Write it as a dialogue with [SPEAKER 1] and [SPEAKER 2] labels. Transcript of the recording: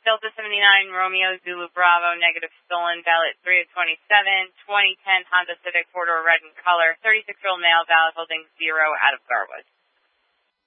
[SPEAKER 1] Delta 79, Romeo, Zulu, Bravo, negative stolen, valid 3 of 27, 2010 Honda Civic, 4-door red in color, 36-year-old male, valid holding 0 out of Garwood.